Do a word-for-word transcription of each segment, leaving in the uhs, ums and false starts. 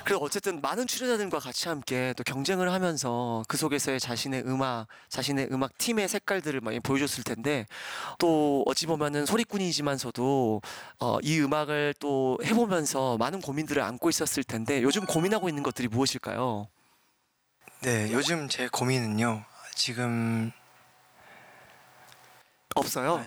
그래서 어쨌든 많은 출연자들과 같이 함께 또 경쟁을 하면서 그 속에서의 자신의 음악, 자신의 음악 팀의 색깔들을 많이 보여줬을 텐데 또 어찌 보면은 소리꾼이지만서도 어, 이 음악을 또 해보면서 많은 고민들을 안고 있었을 텐데 요즘 고민하고 있는 것들이 무엇일까요? 네, 요즘 제 고민은요. 지금 없어요?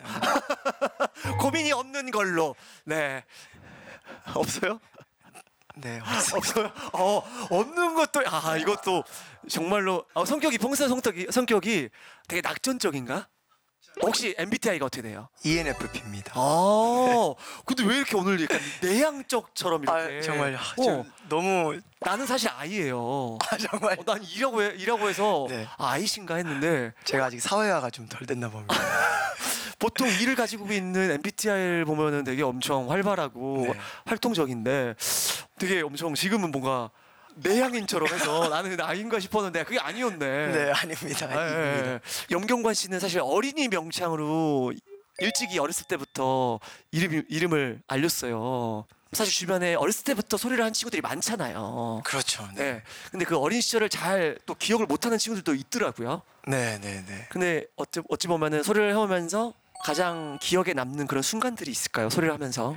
고민이 없는 걸로. 네. 없어요? 네, 없어요. 없어요? 어, 없는 것도, 아, 이것도 정말로, 아, 성격이, 평소 성격이, 성격이 되게 낙천적인가? 혹시 엠비티아이가 어떻게 돼요? 이엔에프피입니다. 아, 근데 왜 이렇게 오늘 약간 내향적처럼 이렇게. 아, 정말요. 어, 저 너무 나는 사실 아이예요. 아, 정말 어, 난 이라고, 해, 이라고 해서, 네. 아, 아이신가 했는데, 제가 아직 사회화가 좀 덜 됐나 봅니다. 보통 이를 가지고 있는 엠비티아이를 보면은 되게 엄청 활발하고 네. 활동적인데 되게 엄청 지금은 뭔가 내향인처럼 해서 나는 아인가 싶었는데 그게 아니었네. 네, 아닙니다. 예, 예, 아닙니다. 예. 염경관 씨는 사실 어린이 명창으로 일찍이 어렸을 때부터 이름, 이름을 알렸어요. 사실 주변에 어렸을 때부터 소리를 한 친구들이 많잖아요. 그렇죠. 네. 네. 근데 그 어린 시절을 잘 또 기억을 못하는 친구들도 있더라고요. 네, 네, 네. 근데 어찌, 어찌 보면은 소리를 해오면서 가장 기억에 남는 그런 순간들이 있을까요? 소리를 하면서.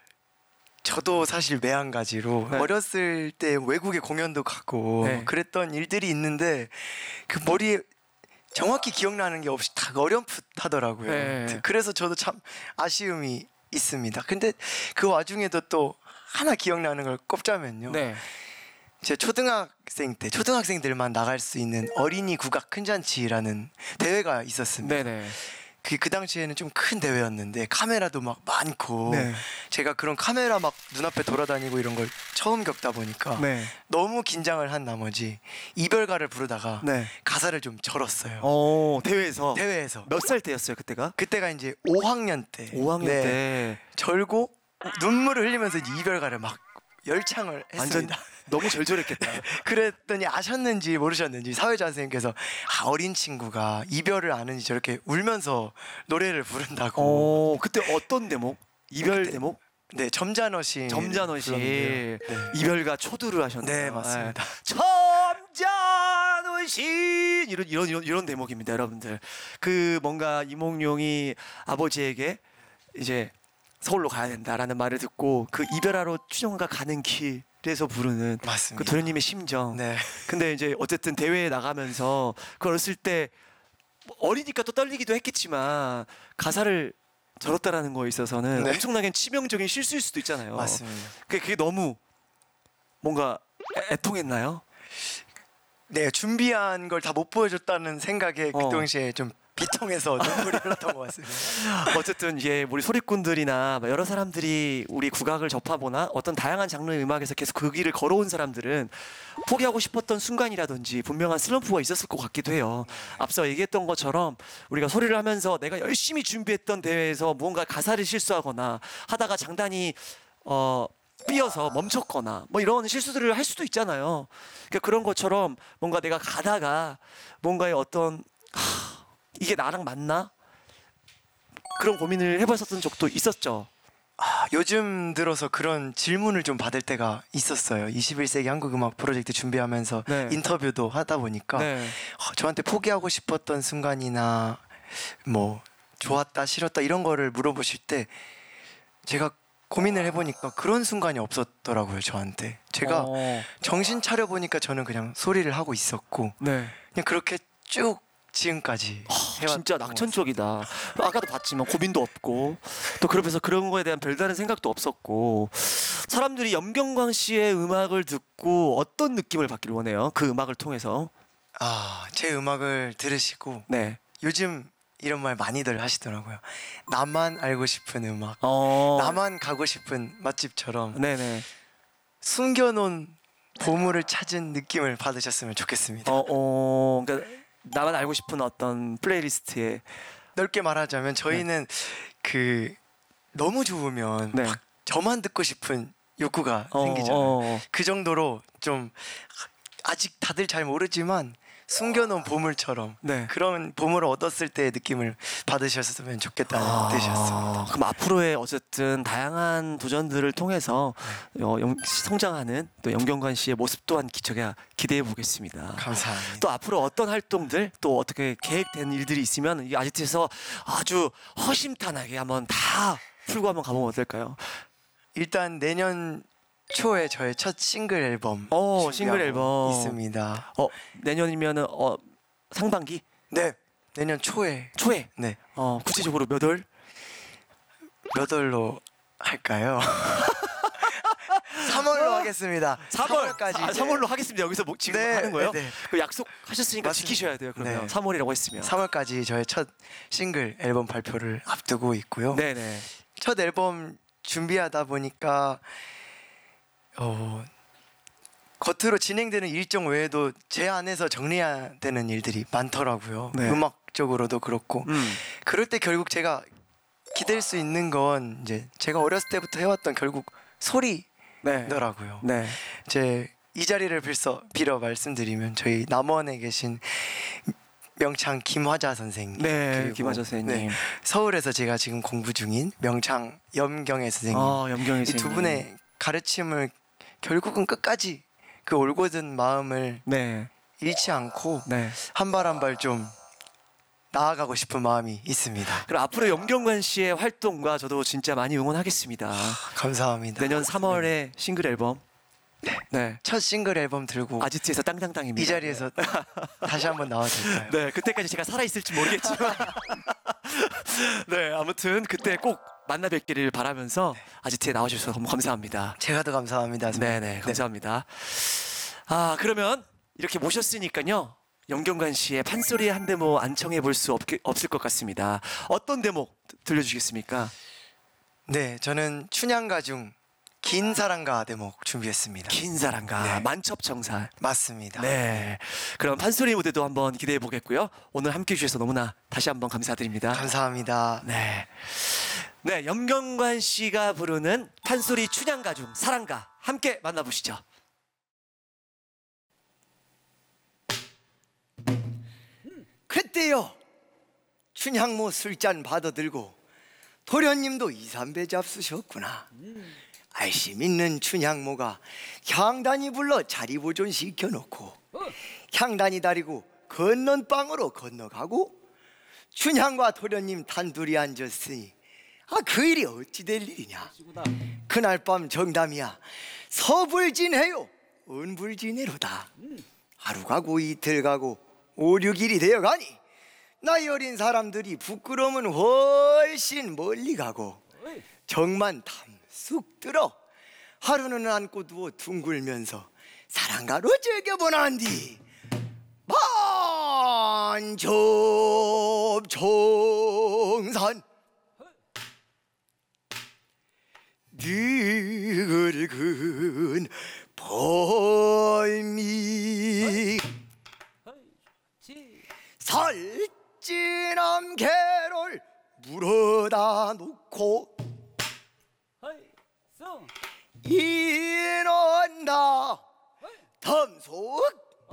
저도 사실 매한가지로 네. 어렸을 때 외국에 공연도 가고 네. 그랬던 일들이 있는데 그 머리에 정확히 기억나는 게 없이 다 어렴풋하더라고요. 네. 그래서 저도 참 아쉬움이 있습니다. 근데 그 와중에도 또 하나 기억나는 걸 꼽자면요. 네. 제 초등학생 때 초등학생들만 나갈 수 있는 어린이 국악 큰잔치라는 대회가 있었습니다. 네네. 그, 그 당시에는 좀 큰 대회였는데 카메라도 막 많고 네. 제가 그런 카메라 막 눈앞에 돌아다니고 이런 걸 처음 겪다 보니까 네. 너무 긴장을 한 나머지 이별가를 부르다가 네. 가사를 좀 절었어요. 어, 대회에서. 대회에서. 몇 살 때였어요, 그때가? 그때가 이제 오 학년 때. 오 학년 네. 때. 절고 눈물을 흘리면서 이제 이별가를 막 열창을 완전 했습니다. 너무 절절했겠다. 그랬더니 아셨는지 모르셨는지 사회자 선생님께서 아, 어린 친구가 이별을 아는지 저렇게 울면서 노래를 부른다고. 어, 그때 어떤 대목? 이별 그때- 대목? 네, 점잖으시. 점잖으시. 네. 이별가 초두를 하셨네요. 네, 맞습니다. 점잖으시 이런 이런 이런 이런 대목입니다, 여러분들. 그 뭔가 이몽룡이 아버지에게 이제 서울로 가야 된다라는 말을 듣고 그 이별하러 추정가 가는 길에서 부르는 맞습니다. 그 도련님의 심정. 네. 근데 이제 어쨌든 대회에 나가면서 그 어렸을 때 어리니까 또 떨리기도 했겠지만 가사를 절었다라는 거에 있어서는 네. 엄청나게 치명적인 실수일 수도 있잖아요. 맞습니다. 그게, 그게 너무 뭔가 애, 애통했나요? 네, 준비한 걸 다 못 보여줬다는 생각에 어. 그 당시에 좀 비통해서 눈물이 흘렀던 것 같습니다. 어쨌든 이게 우리 소리꾼들이나 여러 사람들이 우리 국악을 접하거나 어떤 다양한 장르의 음악에서 계속 그 길을 걸어온 사람들은 포기하고 싶었던 순간이라든지 분명한 슬럼프가 있었을 것 같기도 해요. 앞서 얘기했던 것처럼 우리가 소리를 하면서 내가 열심히 준비했던 대회에서 무언가 가사를 실수하거나 하다가 장단이 어 삐어서 멈췄거나 뭐 이런 실수들을 할 수도 있잖아요. 그러니까 그런 것처럼 뭔가 내가 가다가 뭔가의 어떤 하, 이게 나랑 맞나? 그런 고민을 해봤었던 적도 있었죠. 아, 요즘 들어서 그런 질문을 좀 받을 때가 있었어요. 이십일 세기 한국음악 프로젝트 준비하면서 네. 인터뷰도 하다 보니까 네. 어, 저한테 포기하고 싶었던 순간이나 뭐 좋았다 싫었다 이런 거를 물어보실 때 제가 고민을 해보니까 그런 순간이 없었더라고요. 저한테. 제가 어, 정신 차려보니까 저는 그냥 소리를 하고 있었고 네. 그냥 그렇게 쭉 지금까지 해왔던 진짜 것 낙천적이다. 아까도 봤지만 고민도 없고 또 그러면서 그런 거에 대한 별다른 생각도 없었고 사람들이 염경광 씨의 음악을 듣고 어떤 느낌을 받기를 원해요? 그 음악을 통해서. 아, 제 음악을 들으시고 네. 요즘 이런 말 많이들 하시더라고요. 나만 알고 싶은 음악, 어. 나만 가고 싶은 맛집처럼 네네. 숨겨놓은 보물을 찾은 느낌을 받으셨으면 좋겠습니다. 어, 어, 그러니까 나만 알고 싶은 어떤 플레이리스트에. 넓게 말하자면 저희는 그 너무 좋으면 네. 막 저만 듣고 싶은 욕구가 어, 생기잖아요. 어. 그 정도로 좀 아직 다들 잘 모르지만 숨겨놓은 보물처럼 네. 그런 보물을 얻었을 때의 느낌을 받으셨으면 좋겠다는 아, 뜻이었습니다. 그럼 앞으로의 어쨌든 다양한 도전들을 통해서 어, 영- 성장하는 또 염경관 씨의 모습 또한 기저가 기대해 보겠습니다. 감사합니다. 또 앞으로 어떤 활동들 또 어떻게 계획된 일들이 있으면 이 아지트에서 아주 허심탄회하게 한번 다 풀고 한번 가보면 어떨까요? 일단 내년 초에 저의 첫 싱글 앨범 어, 준비하고 싱글 앨범. 있습니다. 어 내년이면은 어 상반기 네, 내년 초에 초에 네, 어 구체적으로 몇 월? 몇 월로 할까요? 삼월로 하겠습니다. 삼월까지 아, 삼월로 하겠습니다. 여기서 뭐 지금 네, 하는 거예요? 네, 네. 그 약속하셨으니까 맞습니다. 지키셔야 돼요. 그러면 네. 삼월이라고 했으면. 삼월까지 저의 첫 싱글 앨범 발표를 앞두고 있고요. 네네. 첫 앨범 준비하다 보니까 어, 겉으로 진행되는 일정 외에도 제 안에서 정리해야 되는 일들이 많더라고요. 네. 음악적으로도 그렇고 음. 그럴 때 결국 제가 기댈 수 있는 건 이제 제가 어렸을 때부터 해왔던 결국 소리더라고요. 네. 네. 이제 이 자리를 빌어, 빌어 말씀드리면 저희 남원에 계신 명창 김화자 선생님, 네. 그리고 김화자 선생님. 네, 서울에서 제가 지금 공부 중인 명창 염경애 선생님, 아 염경희 이 두 선생님. 분의 가르침을 결국은 끝까지 그 올곧은 마음을 네. 잃지 않고 네. 한 발 한 발 좀 나아가고 싶은 마음이 있습니다. 그럼 앞으로 염경관 씨의 활동과 저도 진짜 많이 응원하겠습니다. 감사합니다. 내년 삼월에 싱글 앨범. 네. 첫 싱글 앨범 들고 아지트에서 땅땅땅입니다. 이 자리에서 다시 한번 나와도 될까요? 네, 그때까지 제가 살아 있을지 모르겠지만, 네, 아무튼 그때 꼭 만나 뵙기를 바라면서 아지트에 나와주셔서 너무 감사합니다. 제가 더 감사합니다. 선생님. 네, 네, 감사합니다. 아, 그러면 이렇게 모셨으니까요. 염경관 씨의 판소리 한 대목 안청해 볼 수 없을 것 같습니다. 어떤 대목 들려주시겠습니까? 네, 저는 춘향가 중 긴 사랑가 대목 준비했습니다. 긴 사랑가 네. 만첩정사. 맞습니다. 네, 그럼 판소리 무대도 한번 기대해 보겠고요. 오늘 함께 해주셔서 너무나 다시 한번 감사드립니다. 감사합니다. 네, 네, 염경관 씨가 부르는 판소리 춘향가 중 사랑가 함께 만나보시죠. 그때요 춘향모 술잔 받아들고 도련님도 이삼배 잡수셨구나. 알씨 믿는 춘향모가 향단이 불러 자리 보존 시켜놓고 향단이 다리고 건넌 방으로 건너가고 춘향과 도련님 단둘이 앉았으니 아 그 일이 어찌 될 일이냐. 그날 밤 정담이야 서불진해요 은불진해로다. 하루 가고 이틀 가고 오륙일이 되어가니 나이 어린 사람들이 부끄러움은 훨씬 멀리 가고 정만 탐쑥 들어 하루는 안고 누워 둥글면서 사랑가로 즐겨보난디 만접정산 늙은 벌미 살찐한 개를 물어다 놓고 이런다 덤속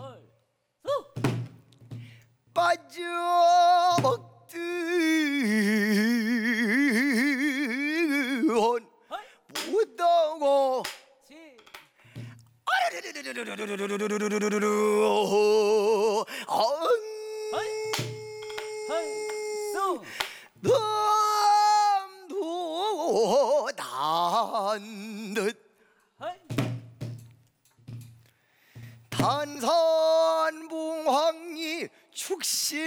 빠져먹듯 못하고 남도 단듯 단산봉황리 축신